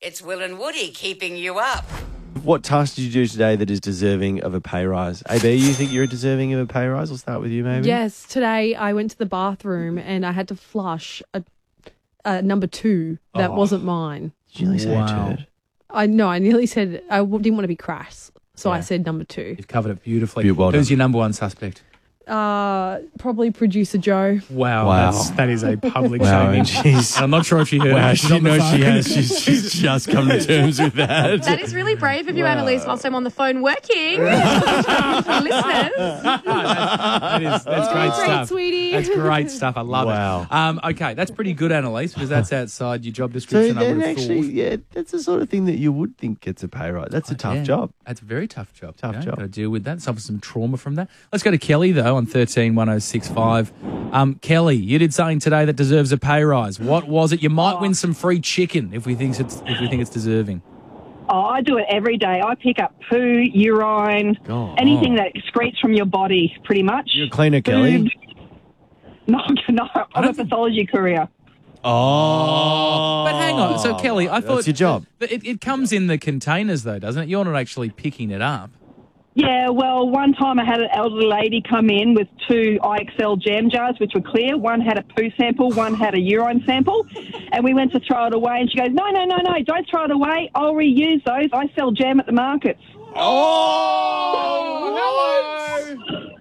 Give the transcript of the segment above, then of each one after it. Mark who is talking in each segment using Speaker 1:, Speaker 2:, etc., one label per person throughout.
Speaker 1: It's Will and Woody keeping you up.
Speaker 2: What task did you do today that is deserving of a pay rise? AB, you think you're deserving of a pay rise? We'll start with you, maybe.
Speaker 3: Yes, today I went to the bathroom and I had to flush a number 2 that wasn't mine.
Speaker 2: Did you nearly say turd?
Speaker 3: I nearly said I didn't want to be crass, so I said number 2.
Speaker 4: You've covered it beautifully.
Speaker 2: Well
Speaker 4: Who's
Speaker 2: done.
Speaker 4: your number one suspect?
Speaker 3: Probably producer Joe.
Speaker 4: Wow. That is a public
Speaker 2: Wow,
Speaker 4: shaming.
Speaker 2: and she's...
Speaker 4: And I'm not sure if she heard
Speaker 2: Wow,
Speaker 4: it.
Speaker 2: she knows she has. She's just come to terms with that.
Speaker 5: That is really brave of you, Annalise, whilst I'm on the phone working. For listeners.
Speaker 4: That's great stuff.
Speaker 3: Sweetie.
Speaker 4: That's great stuff. I love it. Okay, that's pretty good, Annalise, because that's outside your job
Speaker 2: So
Speaker 4: description. I
Speaker 2: then
Speaker 4: would have
Speaker 2: actually,
Speaker 4: thought.
Speaker 2: yeah, that's the sort of thing that you would think gets a pay rise. That's a tough
Speaker 4: Yeah,
Speaker 2: job.
Speaker 4: That's a very tough job.
Speaker 2: Tough job.
Speaker 4: Got to deal with that. Suffer some trauma from that. Let's go to Kelly, though, on 131065. Kelly, you did something today that deserves a pay rise. What was it? You might win some free chicken if we think it's deserving.
Speaker 6: Oh, I do it every day. I pick up poo, urine, anything that excretes from your body, pretty much.
Speaker 2: You're a cleaner, Kelly?
Speaker 6: No, I'm a pathology courier.
Speaker 2: Oh.
Speaker 4: But hang on. So, Kelly, I thought...
Speaker 2: That's your job.
Speaker 4: But it comes in the containers, though, doesn't it? You're not actually picking it up.
Speaker 6: Yeah, well, one time I had an elderly lady come in with 2 IXL jam jars, which were clear. One had a poo sample, one had a urine sample. And we went to throw it away, and she goes, no, don't throw it away. I'll reuse those. I sell jam at the markets.
Speaker 4: Oh,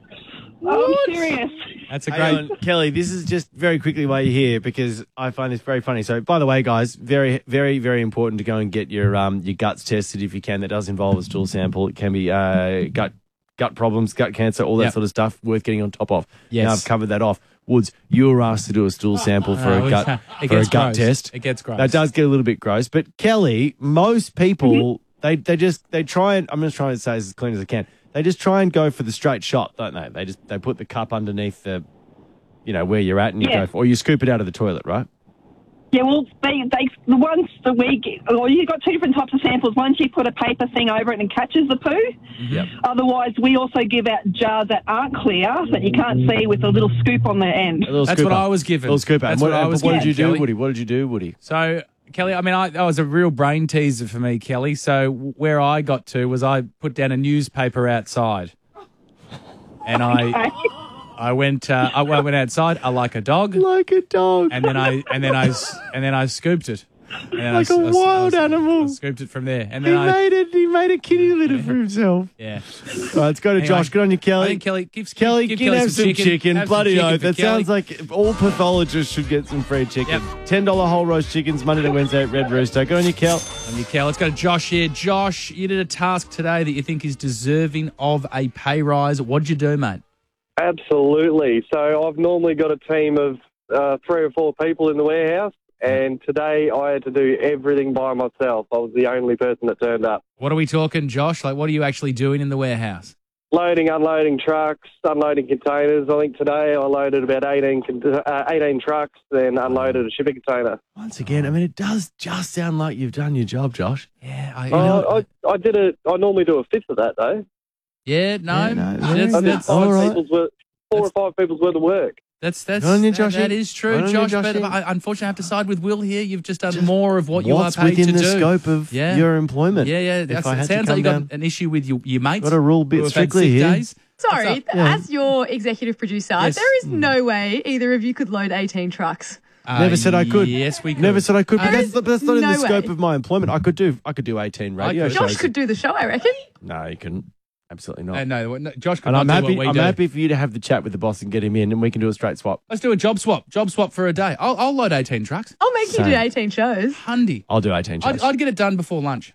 Speaker 6: I'm serious.
Speaker 4: That's a
Speaker 2: Hang
Speaker 4: great...
Speaker 2: on, Kelly, this is just very quickly why you're here, because I find this very funny. So, by the way, guys, very, very, very important to go and get your guts tested if you can. That does involve a stool sample. It can be gut problems, gut cancer, all that sort of stuff. Worth getting on top of.
Speaker 4: Yes.
Speaker 2: Now I've covered that off. Woods, you were asked to do a stool sample for a gut
Speaker 4: gross.
Speaker 2: test.
Speaker 4: It gets gross.
Speaker 2: That does get a little bit gross. But Kelly, most people they try and I'm just trying to say this as clean as I can. They just try and go for the straight shot, don't they? They put the cup underneath the, where you're at, and you go for, or you scoop it out of the toilet, right?
Speaker 6: Yeah, well, the ones that we get, you've got 2 different types of samples. One, you put a paper thing over it and catches the poo.
Speaker 2: Yep.
Speaker 6: Otherwise, we also give out jars that aren't clear, that you can't see, with a little scoop on the end.
Speaker 4: That's what I was given.
Speaker 2: A little scoop.
Speaker 4: That's what I was
Speaker 2: What
Speaker 4: given,
Speaker 2: did you do,
Speaker 4: Kelly.
Speaker 2: Woody? What did you do, Woody?
Speaker 4: So, Kelly, I mean, that was a real brain teaser for me, Kelly. So where I got to was I put down a newspaper outside, and I went outside. I like a dog,
Speaker 2: Like a dog.
Speaker 4: and then I scooped it. And then
Speaker 2: Like a wild animal.
Speaker 4: I scooped it from there, and
Speaker 2: He
Speaker 4: then
Speaker 2: made a kitty litter for himself.
Speaker 4: yeah.
Speaker 2: All right, let's go to
Speaker 4: Anyway,
Speaker 2: Josh. Good on you, Kelly.
Speaker 4: I think Kelly give
Speaker 2: Kelly,
Speaker 4: give
Speaker 2: can
Speaker 4: Kelly
Speaker 2: have some chicken.
Speaker 4: Have some
Speaker 2: Bloody
Speaker 4: chicken
Speaker 2: oath.
Speaker 4: for
Speaker 2: That
Speaker 4: Kelly.
Speaker 2: sounds like all pathologists should get some free chicken.
Speaker 4: Yep.
Speaker 2: $10 whole roast chickens, Monday to Wednesday at Red Rooster. Good on you, Kel.
Speaker 4: On you, Kel. Let's go to Josh here. Josh, you did a task today that you think is deserving of a pay rise. What'd you do, mate?
Speaker 7: Absolutely. So I've normally got a team of 3 or 4 people in the warehouse, and today I had to do everything by myself. I was the only person that turned up.
Speaker 4: What are we talking, Josh? Like, what are you actually doing in the warehouse?
Speaker 7: Loading, unloading trucks, unloading containers. I think today I loaded about 18 trucks, then unloaded a shipping container.
Speaker 2: Once again, I mean, it does just sound like you've done your job, Josh.
Speaker 4: Yeah,
Speaker 7: I did it. I normally do a fifth of that, though.
Speaker 4: Yeah, no,
Speaker 2: Yeah, no,
Speaker 4: that's
Speaker 7: 4
Speaker 2: all right.
Speaker 7: or 5 people's worth of work.
Speaker 4: that's
Speaker 2: Good on you, Joshy.
Speaker 4: that is true,
Speaker 2: Good on you,
Speaker 4: Josh. But
Speaker 2: Joshy.
Speaker 4: I unfortunately have to side with Will here. You've just done more of what you are
Speaker 2: What's
Speaker 4: paid to
Speaker 2: within
Speaker 4: do.
Speaker 2: the scope of
Speaker 4: Yeah.
Speaker 2: your employment?
Speaker 4: Yeah, yeah.
Speaker 2: If
Speaker 4: That's,
Speaker 2: I
Speaker 4: it
Speaker 2: had to
Speaker 4: sounds like
Speaker 2: come
Speaker 4: you got
Speaker 2: down-
Speaker 4: an issue with your mates.
Speaker 2: Got to rule a
Speaker 4: who
Speaker 2: bit
Speaker 4: have had
Speaker 2: strictly
Speaker 4: sick
Speaker 2: here.
Speaker 4: days.
Speaker 5: Sorry,
Speaker 2: Yeah.
Speaker 5: as your executive producer,
Speaker 4: Yes.
Speaker 5: there is no way either of you could load 18 trucks.
Speaker 2: Never said I could.
Speaker 4: Yes, we could.
Speaker 2: Never said I could, but
Speaker 5: There
Speaker 2: that's not in
Speaker 5: is
Speaker 2: the
Speaker 5: no
Speaker 2: scope
Speaker 5: way.
Speaker 2: of my employment. I could do 18 radio
Speaker 4: could.
Speaker 2: shows.
Speaker 5: Josh could do the show, I reckon.
Speaker 2: No, you couldn't. Absolutely not.
Speaker 4: No, Josh could
Speaker 2: And
Speaker 4: not
Speaker 2: I'm
Speaker 4: do
Speaker 2: happy.
Speaker 4: what we
Speaker 2: I'm
Speaker 4: do.
Speaker 2: happy for you to have the chat with the boss and get him in, and we can do a straight swap.
Speaker 4: Let's do a job swap. Job swap for a day. I'll load 18 trucks.
Speaker 5: I'll make you
Speaker 2: Same.
Speaker 5: do 18 shows.
Speaker 4: Hundy.
Speaker 2: I'll do 18 shows.
Speaker 4: I'd get it done before lunch.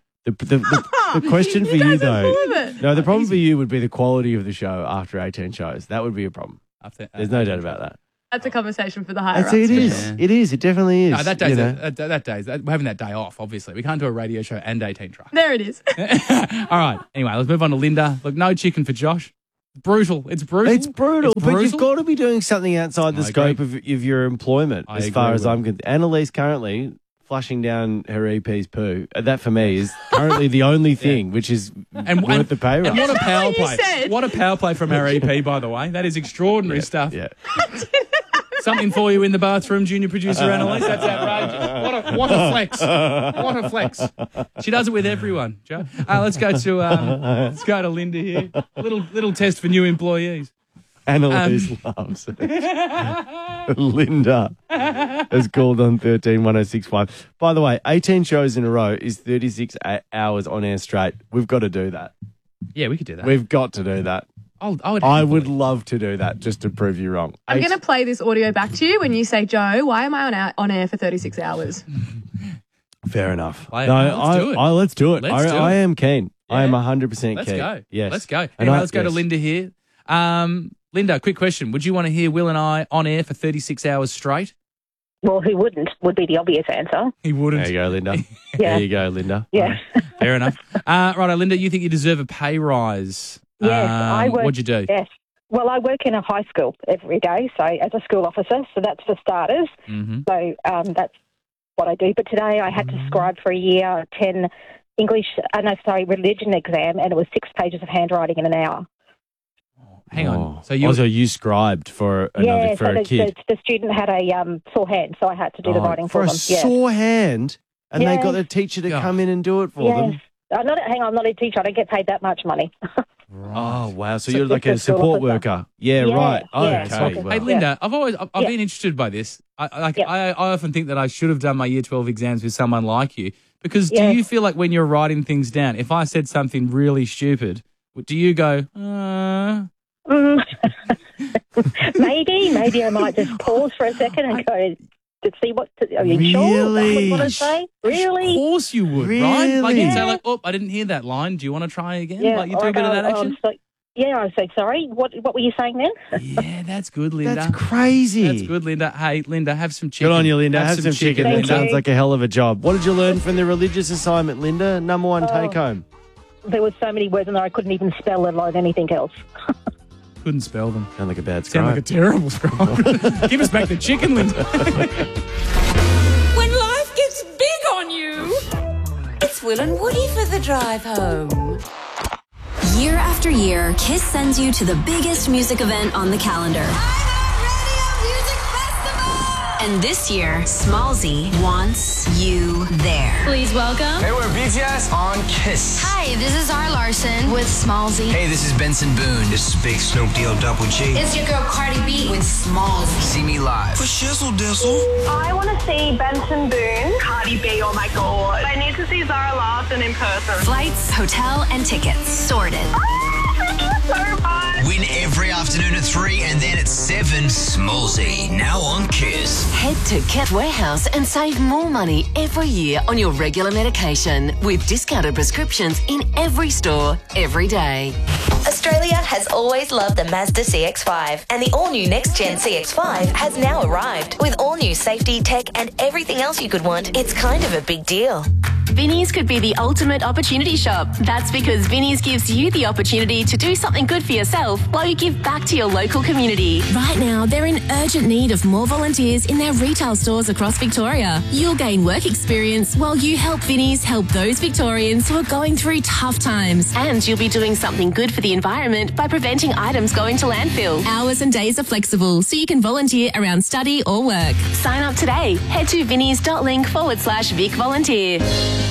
Speaker 2: The question for you,
Speaker 5: guys are
Speaker 2: though,
Speaker 5: full of it.
Speaker 2: no, the problem for you would be the quality of the show after 18 shows. That would be a problem.
Speaker 4: After,
Speaker 2: There's no doubt about that.
Speaker 5: That's a conversation for the higher ups.
Speaker 2: It
Speaker 5: for
Speaker 2: is.
Speaker 5: sure.
Speaker 2: It is. It definitely is.
Speaker 4: No, that day's
Speaker 2: you know.
Speaker 4: we're having that day off, obviously. We can't do a radio show and 18 trucks.
Speaker 5: There it is.
Speaker 4: All right. Anyway, let's move on to Linda. Look, no chicken for Josh. Brutal. It's brutal.
Speaker 2: It's brutal, but you've got to be doing something outside the
Speaker 4: I
Speaker 2: scope
Speaker 4: agree.
Speaker 2: of your employment,
Speaker 4: I
Speaker 2: as far
Speaker 4: agree,
Speaker 2: as
Speaker 4: Will.
Speaker 2: I'm concerned. Annalise currently flushing down her EP's poo. That, for me, is currently the only thing which is worth the pay
Speaker 4: And
Speaker 2: rise.
Speaker 4: what a power
Speaker 5: what you
Speaker 4: play.
Speaker 5: said?
Speaker 4: What a power play from our EP, by the way. That is extraordinary stuff.
Speaker 2: Yeah.
Speaker 4: Something for you in the bathroom, junior producer Annalise. That's outrageous. What What a flex. What a flex. She does it with everyone, Joe. Let's go to Linda here. Little test for new employees.
Speaker 2: Annalise loves it. Linda has called on 131065. By the way, 18 shows in a row is 36 hours on air straight. We've got to do that.
Speaker 4: Yeah, we could do that.
Speaker 2: We've got to do that. I would love to do that just to prove you wrong.
Speaker 5: I'm going to play this audio back to you when you say, Joe, why am I on air for 36 hours?
Speaker 2: Fair enough.
Speaker 4: Let's do it.
Speaker 2: Let's do it.
Speaker 4: Let's do it.
Speaker 2: I am keen.
Speaker 4: Yeah.
Speaker 2: I am 100% keen.
Speaker 4: Let's go.
Speaker 2: Yes.
Speaker 4: Let's go. Anyway, let's go to Linda here. Linda, quick question. Would you want to hear Will and I on air for 36 hours straight?
Speaker 8: Well, who wouldn't would be the obvious answer.
Speaker 4: He wouldn't.
Speaker 2: There you go, Linda.
Speaker 8: Yeah.
Speaker 2: There you go, Linda.
Speaker 8: Yeah.
Speaker 4: Fair enough. Righto, Linda, you think you deserve a pay rise.
Speaker 8: Yes, I work.
Speaker 4: What'd you do?
Speaker 8: Yes. Well, I work in a high school every day, so as a school officer, so that's for starters.
Speaker 4: Mm-hmm.
Speaker 8: So that's what I do. But today I had to scribe for a year 10 religion exam, and it was 6 pages of handwriting in an hour.
Speaker 4: Hang on.
Speaker 2: So you scribed for a kid.
Speaker 8: The student had a sore hand, so I had to do the writing for them.
Speaker 2: For a sore hand, and they got the teacher to come in and do it for them.
Speaker 8: I'm not a teacher. I don't get paid that much money.
Speaker 2: Oh wow! So you're like a support worker. Yeah, right. Okay.
Speaker 4: Hey, Linda, I've been interested by this. I often think that I should have done my Year 12 exams with someone like you, because do you feel like when you're writing things down, if I said something really stupid, do you go?
Speaker 8: Maybe I might just pause for a second and go to see what. Are you sure that's what you want to say? Really?
Speaker 4: Of course you would, right? Like you'd say, I didn't hear that line. Do you want to try again?
Speaker 8: Yeah,
Speaker 4: like you do a bit of that action.
Speaker 8: I was sorry. What were you saying then?
Speaker 4: Yeah, that's good, Linda.
Speaker 2: That's crazy.
Speaker 4: That's good, Linda. Hey, Linda, have some chicken.
Speaker 2: Good on you, Linda. Have some chicken. That
Speaker 8: Thank
Speaker 2: sounds
Speaker 8: you.
Speaker 2: like a hell of a job. What did you learn from the religious assignment, Linda? Number one take home.
Speaker 8: There were so many words in there I couldn't even spell, let alone anything else.
Speaker 4: Couldn't spell them.
Speaker 2: Sound like a bad
Speaker 4: Sound like a terrible scribe. Give us back the chicken, Linda.
Speaker 1: When life gets big on you, it's Will and Woody for the drive home.
Speaker 9: Year after year, KISS sends you to the biggest music event on the calendar. And this year, Smallzy wants you there.
Speaker 5: Please welcome.
Speaker 10: Hey, we're BTS on KISS.
Speaker 11: Hi, this is Zara Larson with Smallzy.
Speaker 10: Hey, this is Benson Boone. This is Big Snoop Deal Double G.
Speaker 11: It's your girl Cardi B with Smallzy.
Speaker 10: See me live.
Speaker 12: For Shizzle Dizzle.
Speaker 6: I want to see Benson Boone. Cardi B, oh my God. I need to see Zara Larson in person.
Speaker 9: Flights, hotel, and tickets sorted.
Speaker 6: Thank you so much.
Speaker 12: Win every afternoon at 3 and then at 7. Smallzy, now on KISS.
Speaker 13: Head to Cat Warehouse and save more money every year on your regular medication with discounted prescriptions in every store, every day.
Speaker 14: Australia has always loved the Mazda CX-5, and the all-new next-gen CX-5 has now arrived. With all-new safety, tech, and everything else you could want, it's kind of a big deal.
Speaker 9: Vinnie's could be the ultimate opportunity shop. That's because Vinnie's gives you the opportunity to do something good for yourself while you give back to your local community. Right now, they're in urgent need of more volunteers in their retail stores across Victoria. You'll gain work experience while you help Vinnie's help those Victorians who are going through tough times. And you'll be doing something good for the environment by preventing items going to landfill. Hours and days are flexible, so you can volunteer around study or work. Sign up today. Head to vinnies.link/Vic Volunteer.